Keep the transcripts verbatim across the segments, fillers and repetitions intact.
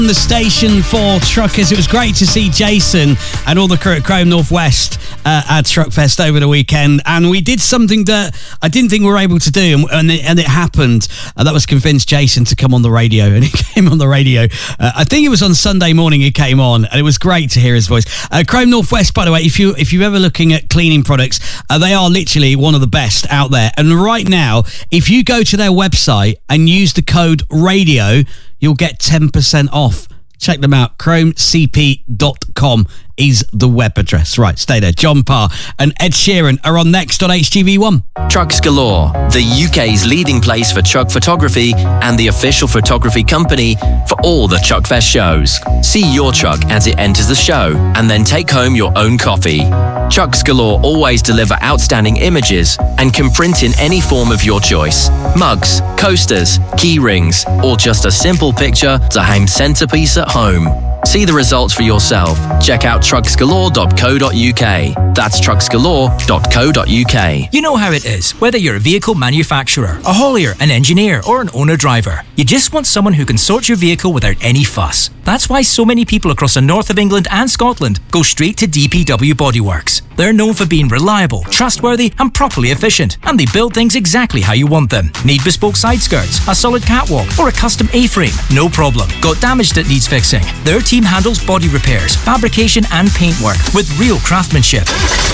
The station for truckers. It was great to see Jason and all the crew at Chrome Northwest uh, at Truckfest over the weekend, and we did something that I didn't think we were able to do, and, and, it, and it happened. Uh, that was convince Jason to come on the radio, and he came on the radio. Uh, I think it was on Sunday morning he came on, and it was great to hear his voice. Uh, Chrome Northwest, by the way, if you if you're ever looking at cleaning products, uh, they are literally one of the best out there. And right now, if you go to their website and use the code RADIO, you'll get ten percent off. Check them out. chrome c p dot com is the web address. Right, stay there. John Parr and Ed Sheeran are on next on H T V one. Trucks Galore, the U K's leading place for truck photography and the official photography company for all the Truckfest shows. See your truck as it enters the show and then take home your own copy. Trucks Galore always deliver outstanding images and can print in any form of your choice. Mugs, coasters, key rings, or just a simple picture to hang centerpiece at home. See the results for yourself. Check out trucks galore dot co dot u k. That's trucks galore dot co dot u k. You know how it is, whether you're a vehicle manufacturer, a haulier, an engineer, or an owner-driver. You just want someone who can sort your vehicle without any fuss. That's why so many people across the north of England and Scotland go straight to D P W Bodyworks. They're known for being reliable, trustworthy, and properly efficient, and they build things exactly how you want them. Need bespoke side skirts, a solid catwalk, or a custom A-frame? No problem. Got damage that needs fixing? Their team handles body repairs, fabrication, and paintwork with real craftsmanship.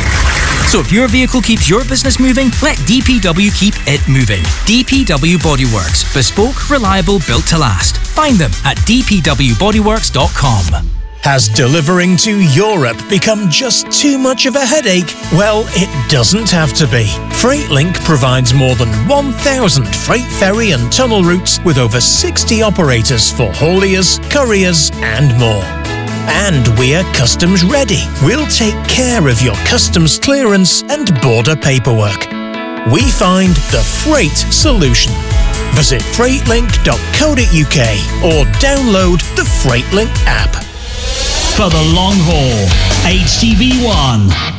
So if your vehicle keeps your business moving, let D P W keep it moving. D P W Bodyworks. Bespoke, reliable, built to last. Find them at d p w bodyworks dot com. Has delivering to Europe become just too much of a headache? Well, it doesn't have to be. FreightLink provides more than one thousand freight ferry and tunnel routes with over sixty operators for hauliers, couriers, and more. And we're customs ready. We'll take care of your customs clearance and border paperwork. We find the freight solution. Visit freightlink dot co dot u k or download the FreightLink app. For the long haul, H T V one.